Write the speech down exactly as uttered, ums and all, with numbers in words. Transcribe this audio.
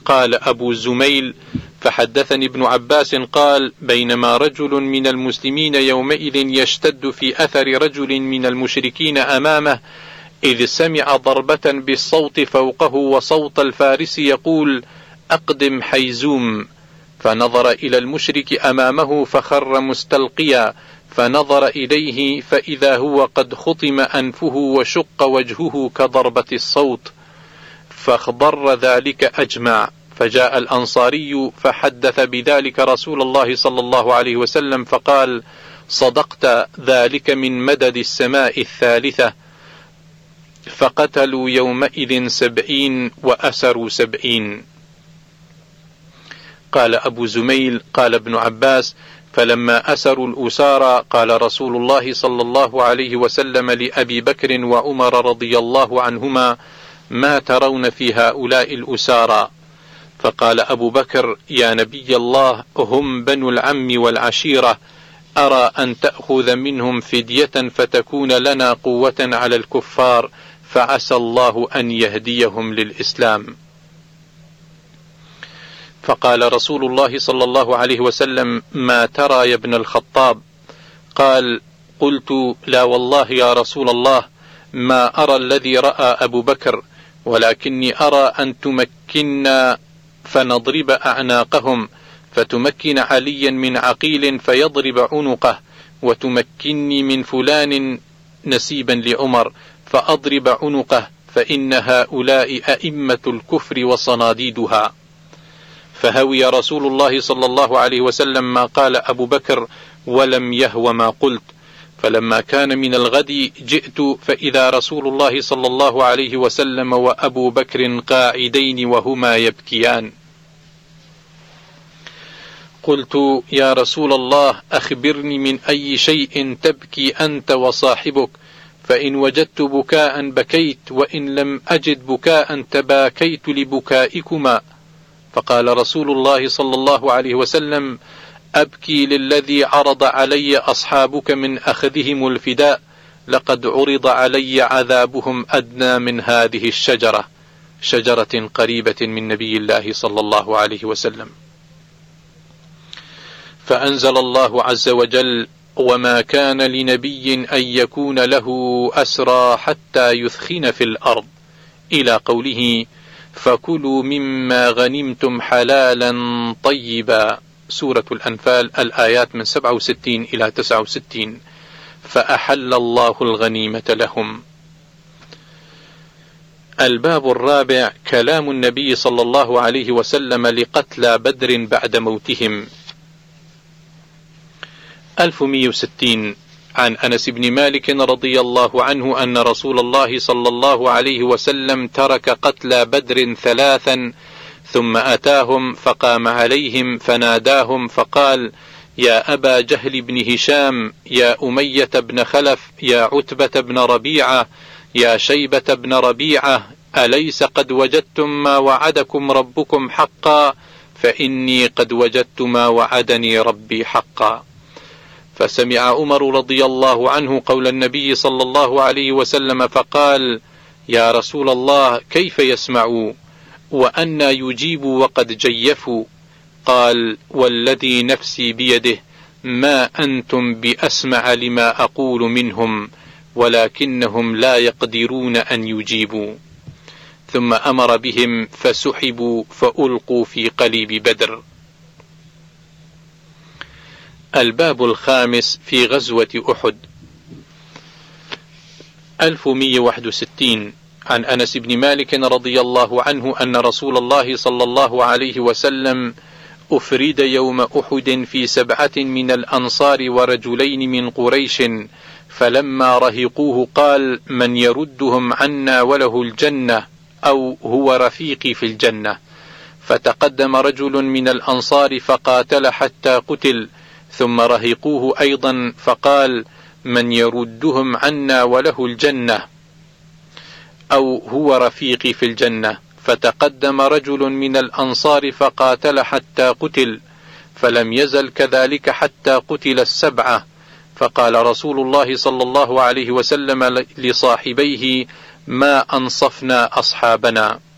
قال أبو زميل: فحدثني ابن عباس قال: بينما رجل من المسلمين يومئذ يشتد في أثر رجل من المشركين أمامه، إذ سمع ضربة بالصوت فوقه وصوت الفارس يقول: أقدم حيزوم، فنظر إلى المشرك أمامه فخر مستلقيا، فنظر إليه فإذا هو قد خطم أنفه وشق وجهه كضربة الصوت، فاخضر ذلك أجمع. فجاء الأنصاري فحدث بذلك رسول الله صلى الله عليه وسلم فقال: صدقت، ذلك من مدد السماء الثالثة. فقتلوا يومئذ سبعين وأسروا سبعين. قال أبو زميل: قال ابن عباس: فلما أسروا الأسارى قال رسول الله صلى الله عليه وسلم لأبي بكر وعمر رضي الله عنهما: ما ترون في هؤلاء الأسارى؟ فقال أبو بكر: يا نبي الله، هم بنو العم والعشيرة، أرى أن تأخذ منهم فدية فتكون لنا قوة على الكفار، فعسى الله أن يهديهم للإسلام. فقال رسول الله صلى الله عليه وسلم: ما ترى يا ابن الخطاب؟ قال: قلت: لا والله يا رسول الله، ما أرى الذي رأى أبو بكر، ولكني أرى أن تمكننا فنضرب أعناقهم، فتمكن عليا من عقيل فيضرب عنقه، وتمكنني من فلان نسيبا لعمر فأضرب عنقه، فإن هؤلاء أئمة الكفر وصناديدها. فهوي رسول الله صلى الله عليه وسلم ما قال أبو بكر، ولم يهو ما قلت. فلما كان من الغد جئت فإذا رسول الله صلى الله عليه وسلم وأبو بكر قاعدين وهما يبكيان. قلت: يا رسول الله، أخبرني من أي شيء تبكي أنت وصاحبك، فإن وجدت بكاء بكيت، وإن لم أجد بكاء تباكيت لبكائكما. فقال رسول الله صلى الله عليه وسلم: أبكي للذي عرض علي أصحابك من أخذهم الفداء، لقد عرض علي عذابهم أدنى من هذه الشجرة، شجرة قريبة من نبي الله صلى الله عليه وسلم. فأنزل الله عز وجل: وما كان لنبي أن يكون له أسرى حتى يثخن في الأرض، إلى قوله: فكلوا مما غنمتم حلالا طيبا، سورة الأنفال، الآيات من سبعة وستين إلى تسعة وستين. فأحل الله الغنيمة لهم. الباب الرابع: كلام النبي صلى الله عليه وسلم لقتلى بدر بعد موتهم. ألف ومئة وستين. عن أنس بن مالك رضي الله عنه أن رسول الله صلى الله عليه وسلم ترك قتلى بدر ثلاثا، ثم أتاهم فقام عليهم فناداهم فقال: يا أبا جهل بن هشام، يا أمية بن خلف، يا عتبة بن ربيعة، يا شيبة بن ربيعة، أليس قد وجدتم ما وعدكم ربكم حقا؟ فإني قد وجدت ما وعدني ربي حقا. فسمع عمر رضي الله عنه قول النبي صلى الله عليه وسلم فقال: يا رسول الله، كيف يسمعوا وأنى يجيبوا وقد جيفوا؟ قال: والذي نفسي بيده ما أنتم بأسمع لما أقول منهم، ولكنهم لا يقدرون أن يجيبوا. ثم أمر بهم فسحبوا فألقوا في قليب بدر. الباب الخامس في غزوة أحد. ألف ومئة وواحد وستين. عن أنس بن مالك رضي الله عنه أن رسول الله صلى الله عليه وسلم أفرد يوم أحد في سبعة من الأنصار ورجلين من قريش، فلما رهقوه قال: من يردهم عنا وله الجنة، أو هو رفيقي في الجنة. فتقدم رجل من الأنصار فقاتل حتى قتل، ثم رهقوه أيضا فقال: من يردهم عنا وله الجنة، أو هو رفيقي في الجنة. فتقدم رجل من الأنصار فقاتل حتى قتل، فلم يزل كذلك حتى قتل السبعة. فقال رسول الله صلى الله عليه وسلم لصاحبيه: ما أنصفنا أصحابنا.